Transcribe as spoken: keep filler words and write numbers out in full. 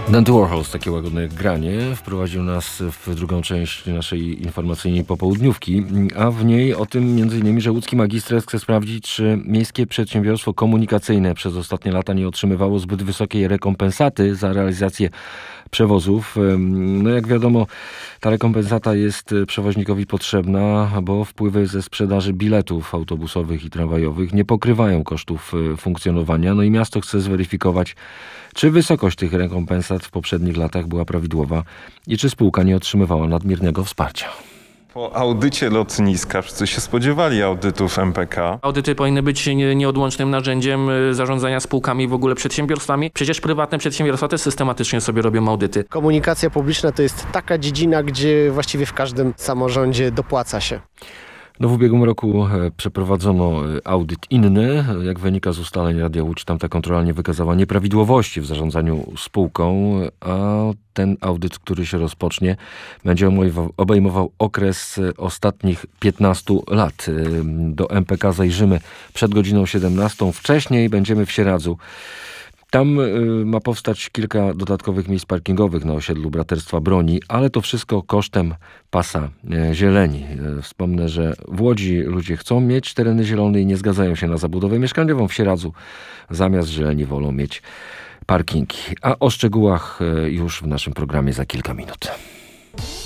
Dandy Warhols, takie łagodne granie, wprowadził nas w drugą część naszej informacyjnej popołudniówki, a w niej o tym między innymi, że łódzki magister chce sprawdzić, czy miejskie przedsiębiorstwo komunikacyjne przez ostatnie lata nie otrzymywało zbyt wysokiej rekompensaty za realizację przewozów. No jak wiadomo, ta rekompensata jest przewoźnikowi potrzebna, bo wpływy ze sprzedaży biletów autobusowych i tramwajowych nie pokrywają kosztów funkcjonowania. No i miasto chce zweryfikować, czy wysokość tych rekompensat w poprzednich latach była prawidłowa i czy spółka nie otrzymywała nadmiernego wsparcia. Po audycie lotniska wszyscy się spodziewali audytów M P K. Audyty powinny być nie, nieodłącznym narzędziem zarządzania spółkami i w ogóle przedsiębiorstwami. Przecież prywatne przedsiębiorstwa też systematycznie sobie robią audyty. Komunikacja publiczna to jest taka dziedzina, gdzie właściwie w każdym samorządzie dopłaca się. No w ubiegłym roku przeprowadzono audyt inny. Jak wynika z ustaleń Radia Łódź, tamta kontrola nie wykazała nieprawidłowości w zarządzaniu spółką, a ten audyt, który się rozpocznie, będzie obejmował okres ostatnich piętnastu lat. Do M P K zajrzymy przed godziną siedemnastą. Wcześniej będziemy w Sieradzu. Tam y, ma powstać kilka dodatkowych miejsc parkingowych na osiedlu Braterstwa Broni, ale to wszystko kosztem pasa y, zieleni. Y, wspomnę, że w Łodzi ludzie chcą mieć tereny zielone i nie zgadzają się na zabudowę mieszkaniową. W Sieradzu zamiast zieleni wolą mieć parkingi. A o szczegółach y, już w naszym programie za kilka minut.